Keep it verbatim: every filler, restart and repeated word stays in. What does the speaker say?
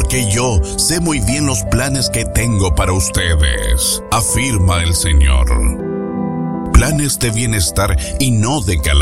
porque yo sé muy bien los planes que tengo para ustedes, afirma el Señor. Planes de bienestar y no de calamidad.